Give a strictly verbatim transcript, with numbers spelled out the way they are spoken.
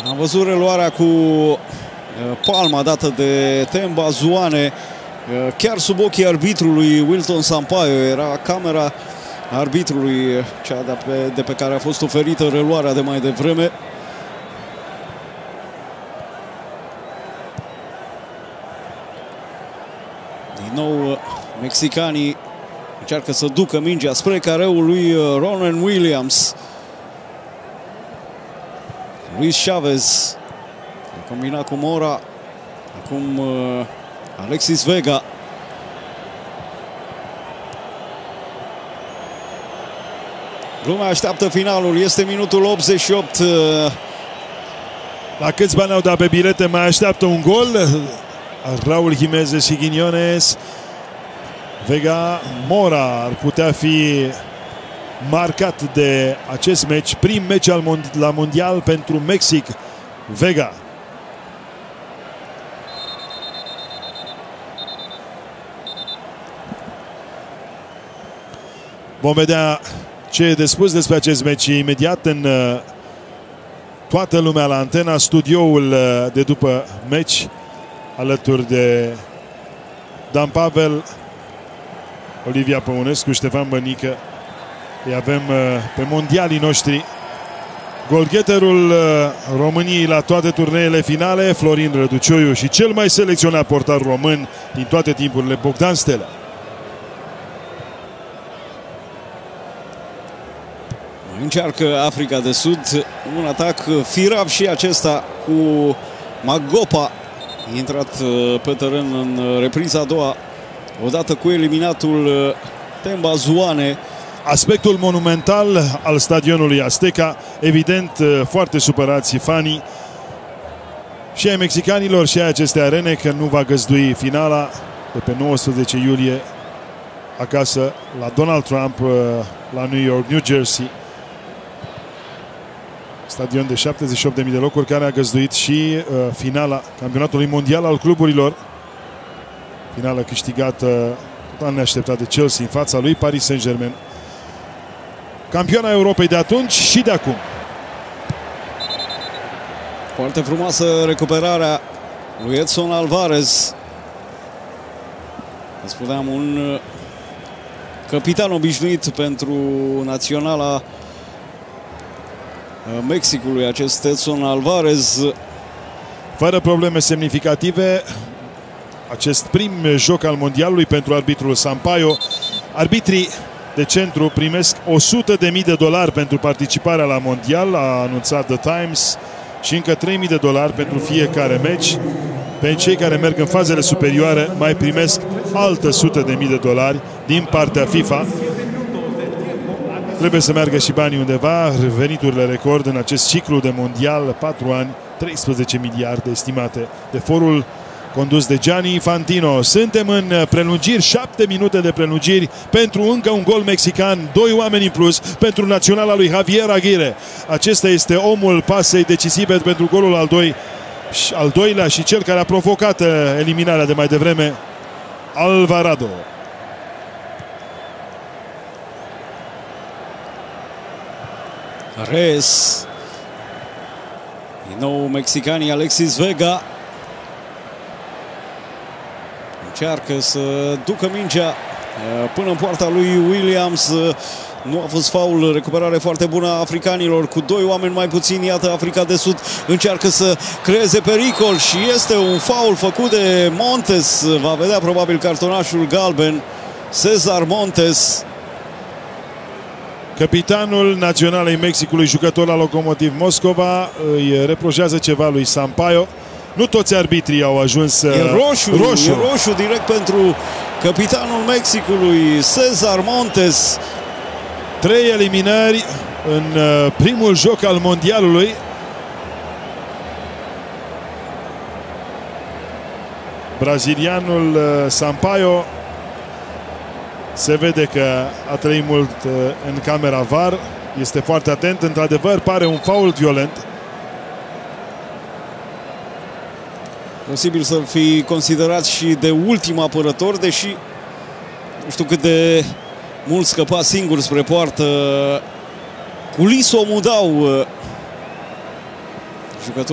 Am văzut reluarea cu palma dată de Themba Zwane, chiar sub ochii arbitrului Wilton Sampaio. Era camera arbitrului, cea de pe, de pe care a fost oferită reluarea de mai devreme. Din nou, mexicanii încearcă să ducă mingea spre careul lui Ronan Williams. Luis Chavez a combinat cu Mora. Acum uh, Alexis Vega. Lumea așteaptă finalul. Este minutul optzeci și opt. Uh... La câți bani au dat pe bilete? Mai așteaptă un gol. Raul Jimenez și Quiñones. Vega, Mora ar putea fi marcat de acest meci, prim meci al mond la mondial pentru Mexic. Vega. Vom vedea ce e de spus despre acest meci imediat în uh, toată lumea la antena, studioul uh, de după meci, alături de Dan Pavel, Olivia Păunescu, Ștefan Bănică. Îi avem uh, pe mondialii noștri. Golgheterul uh, României la toate turneele finale, Florin Răducioiu, și cel mai selecționat portar român din toate timpurile, Bogdan Stelea. Încearcă Africa de Sud un atac firav și acesta cu Magopa, intrat pe teren în repriza a doua, odată cu eliminatul Themba Zwane. Aspectul monumental al stadionului Azteca, evident foarte supărați fanii și ai mexicanilor și ai acestei arene că nu va găzdui finala de pe nouăsprezece iulie acasă la Donald Trump, la New York, New Jersey. Stadion de șaptezeci și opt de mii de locuri care a găzduit și uh, finala campionatului mondial al cluburilor. Finală câștigată total neașteptat de Chelsea în fața lui Paris Saint-Germain. Campioana Europei de atunci și de acum. Foarte frumoasă recuperarea lui Edson Alvarez. Spuneam, un capitan obișnuit pentru naționala Mexicului, acest Edson Alvarez. Fără probleme semnificative, acest prim joc al mondialului pentru arbitrul Sampaio. Arbitrii de centru primesc o sută de mii de dolari pentru participarea la mondial, a anunțat The Times, și încă trei mii de dolari pentru fiecare meci. Pentru cei care merg în fazele superioare mai primesc altă sută de mii de dolari din partea FIFA. Trebuie să meargă și banii undeva. Veniturile record în acest ciclu de mondial, patru ani, treisprezece miliarde estimate de forul condus de Gianni Infantino. Suntem în prelungiri, șapte minute de prelungiri pentru încă un gol mexican, doi oameni în plus pentru naționala lui Javier Aguirre. Acesta este omul pasei decisive pentru golul al, doi, al doilea și cel care a provocat eliminarea de mai devreme, Alvarado. Reyes. Din nou mexicanii, Alexis Vega încearcă să ducă mingea până în poarta lui Williams. Nu a fost faul, recuperare foarte bună a africanilor cu doi oameni mai puțini. Iată, Africa de Sud încearcă să creeze pericol și este un faul făcut de Montes. Va vedea probabil cartonașul galben Cesar Montes. Capitanul naționalei Mexicului, jucător la Lokomotiv Moscova, îi reproșează ceva lui Sampaio. Nu toți arbitrii au ajuns. E roșu, roșu. E roșu direct pentru capitanul Mexicului, Cesar Montes. Trei eliminări în primul joc al mondialului. Brazilianul Sampaio se vede că a trăit mult în camera V A R. Este foarte atent. Într-adevăr, pare un faul violent. Posibil să fi considerat și de ultim apărător, deși nu știu cât de mult scăpa singur spre poartă Culiso Mudau, jucător